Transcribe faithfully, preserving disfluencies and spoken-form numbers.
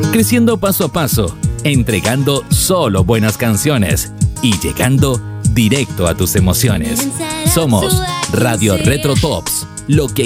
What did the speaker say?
creciendo paso a paso, entregando solo buenas canciones y llegando directo a tus emociones. Somos Radio Retro Tops, lo que